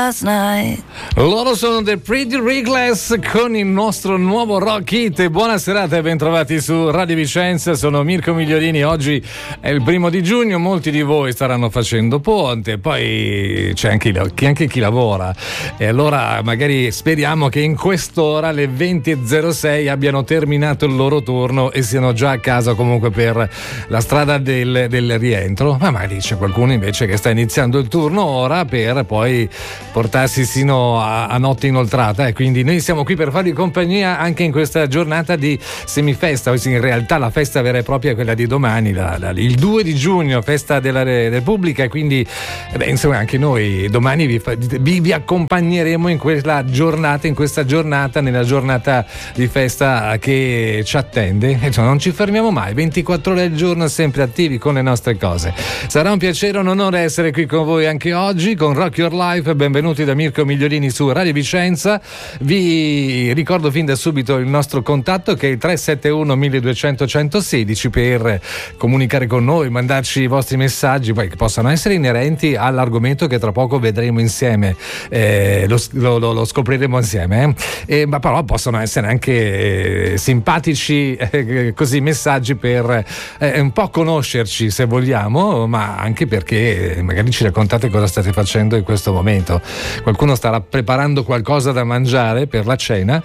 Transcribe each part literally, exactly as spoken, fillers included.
Loro sono The Pretty Reckless con il nostro nuovo Rock Hit. Buona serata e bentrovati su Radio Vicenza. Sono Mirko Migliorini. Oggi è il primo di giugno, molti di voi staranno facendo ponte, poi c'è anche, anche chi lavora, e allora magari speriamo che in quest'ora alle venti e zero sei abbiano terminato il loro turno e siano già a casa, comunque per la strada del, del rientro. Ma magari c'è qualcuno invece che sta iniziando il turno ora per poi portarsi sino a, a notte inoltrata, e eh. quindi noi siamo qui per farvi compagnia anche in questa giornata di semifesta. In realtà la festa vera e propria è quella di domani, la, la, il due di giugno, festa della Repubblica, e quindi eh beh, insomma anche noi domani vi, vi, vi accompagneremo in quella giornata, in questa giornata, nella giornata di festa che ci attende. E cioè, non ci fermiamo mai, ventiquattro ore al giorno, sempre attivi con le nostre cose. Sarà un piacere, un onore essere qui con voi anche oggi con Rock Your Life. Benvenuti da Mirko Migliorini su Radio Vicenza. Vi ricordo fin da subito il nostro contatto, che è il tre sette uno milleduecento centosedici, per comunicare con noi, mandarci i vostri messaggi, poi che possano essere inerenti all'argomento che tra poco vedremo insieme, eh, lo, lo, lo scopriremo insieme, eh? E, ma però possono essere anche eh, simpatici eh, così messaggi per eh, un po' conoscerci, se vogliamo, ma anche perché magari ci raccontate cosa state facendo in questo momento. Qualcuno starà preparando qualcosa da mangiare per la cena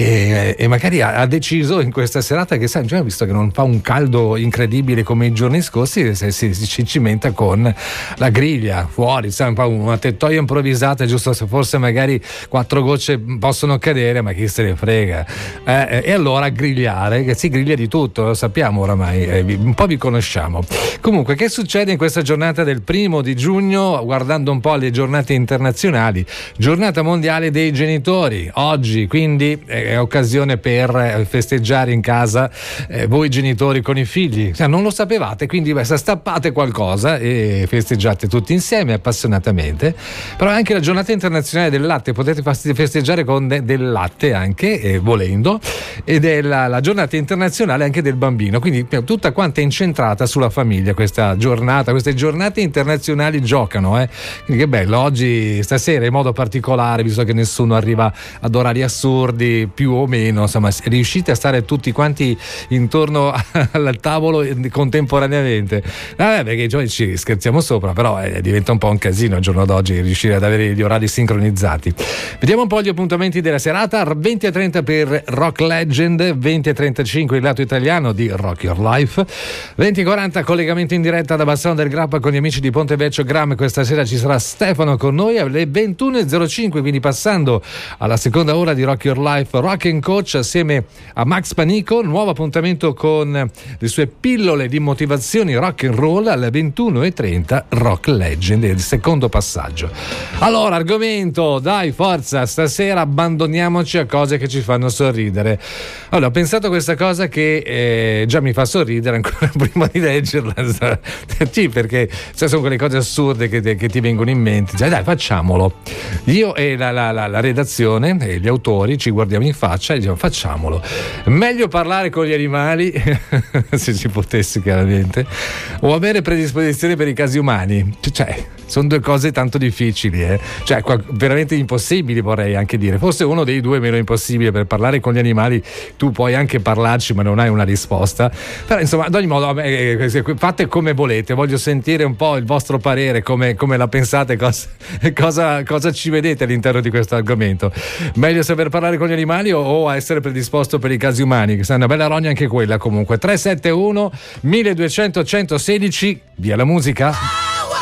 e, e magari ha, ha deciso in questa serata che, sai, già visto che non fa un caldo incredibile come i giorni scorsi, si, si, si cimenta con la griglia fuori, sai, un po' una tettoia improvvisata, giusto se forse magari quattro gocce possono cadere, ma chi se ne frega, eh, e allora grigliare, che si griglia di tutto, lo sappiamo oramai, eh, un po' vi conosciamo. Comunque, che succede in questa giornata del primo di giugno, guardando un po' alle giornate internazionali? Giornata mondiale dei genitori oggi, quindi è occasione per festeggiare in casa, eh, voi genitori con i figli. Cioè, non lo sapevate, quindi beh, stappate qualcosa e festeggiate tutti insieme appassionatamente. Però è anche la giornata internazionale del latte, potete festeggiare con de- del latte anche, eh, volendo, ed è la, la giornata internazionale anche del bambino, quindi tutta quanta incentrata sulla famiglia questa giornata. Queste giornate internazionali giocano, eh. Quindi che bello, oggi stasera in modo particolare, visto che nessuno arriva ad orari assurdi più o meno, insomma riuscite a stare tutti quanti intorno al tavolo contemporaneamente. Vabbè, perché cioè, ci scherziamo sopra, però eh, diventa un po' un casino al giorno d'oggi riuscire ad avere gli orari sincronizzati. Vediamo un po' gli appuntamenti della serata. venti e trenta per Rock Legend, venti e trentacinque il lato italiano di Rock Your Life, venti e quaranta collegamento in diretta da Bassano del Grappa con gli amici di Ponte Vecchio Gram. Questa sera ci sarà Stefano con noi alle ventuno e zero cinque, quindi passando alla seconda ora di Rock Your Life, Rock and Coach assieme a Max Panico, nuovo appuntamento con le sue pillole di motivazioni rock and roll alle ventuno e trenta, Rock Legend, il secondo passaggio. Allora, argomento, dai, forza, stasera abbandoniamoci a cose che ci fanno sorridere. Allora, ho pensato a questa cosa che eh, già mi fa sorridere ancora prima di leggerla, sì, perché cioè, sono quelle cose assurde che, che ti vengono in mente. Cioè, dai, facciamolo. Io e la, la, la, la redazione e gli autori ci guardiamo in faccia e diciamo facciamolo. Meglio parlare con gli animali se ci potessi, chiaramente, o avere predisposizione per i casi umani. Cioè, sono due cose tanto difficili, eh? Cioè veramente impossibili, vorrei anche dire. Forse uno dei due è meno impossibile, per parlare con gli animali tu puoi anche parlarci ma non hai una risposta. Però insomma, ad ogni modo, eh, fate come volete, voglio sentire un po' il vostro parere, come, come la pensate, cosa, cosa, cosa ci vedete all'interno di questo argomento. Meglio saper parlare con gli animali o, o essere predisposto per i casi umani, che è una bella rogna anche quella. Comunque tre sette uno milleduecento centosedici, via la musica.